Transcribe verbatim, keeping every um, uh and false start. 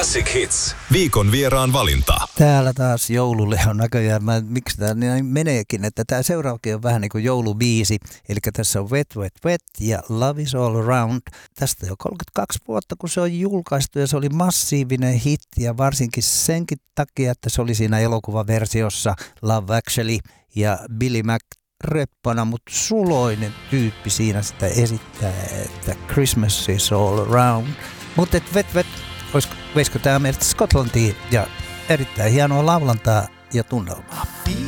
Classic Hits. Viikon vieraan valinta. Täällä taas joululle on näköjään, mä, miksi tämä niin meneekin, että tämä seuraavakin on vähän niin kuin joulubiisi. Eli tässä on Wet, Wet, Wet ja Love is All Around. Tästä jo kolmekymmentäkaksi vuotta, kun se on julkaistu ja se oli massiivinen hitti ja varsinkin senkin takia, että se oli siinä elokuvaversiossa Love Actually ja Billy Mac reppana, mutta suloinen tyyppi siinä sitä esittää, että Christmas is all around. Mutta et vet vet, olisiko, veisikö tämä meiltä Skotlantiin ja erittäin hienoa laulantaa ja tunnelmaa.